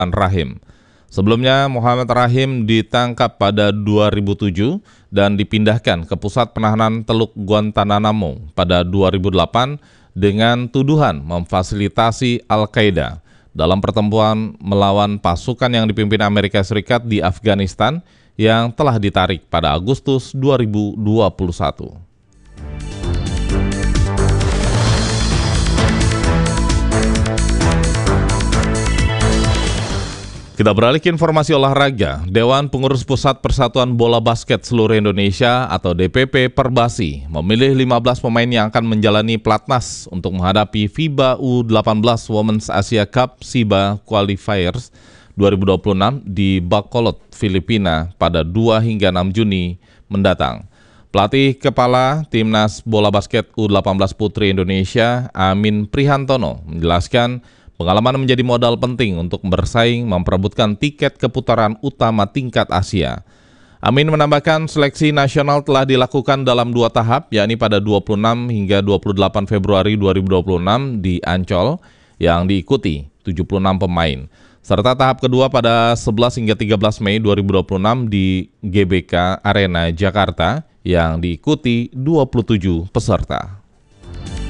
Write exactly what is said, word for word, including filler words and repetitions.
Rahim. Sebelumnya, Muhammad Rahim ditangkap pada dua ribu tujuh dan dipindahkan ke pusat penahanan Teluk Guantanamo pada dua ribu delapan dengan tuduhan memfasilitasi Al-Qaeda dalam pertempuran melawan pasukan yang dipimpin Amerika Serikat di Afghanistan yang telah ditarik pada Agustus dua ribu dua puluh satu. Kita beralih ke informasi olahraga. Dewan Pengurus Pusat Persatuan Bola Basket Seluruh Indonesia atau D P P Perbasi memilih lima belas pemain yang akan menjalani pelatnas untuk menghadapi FIBA U delapan belas Women's Asia Cup SIBA Qualifiers dua ribu dua puluh enam di Bacolod, Filipina pada dua hingga enam Juni mendatang. Pelatih Kepala Timnas Bola Basket U delapan belas Putri Indonesia, Amin Prihantono, menjelaskan pengalaman menjadi modal penting untuk bersaing memperebutkan tiket keputaran utama tingkat Asia. Amin menambahkan seleksi nasional telah dilakukan dalam dua tahap, yakni pada dua puluh enam hingga dua puluh delapan Februari dua ribu dua puluh enam di Ancol yang diikuti tujuh puluh enam pemain, serta tahap kedua pada sebelas hingga tiga belas Mei dua ribu dua puluh enam di G B K Arena Jakarta yang diikuti dua puluh tujuh peserta.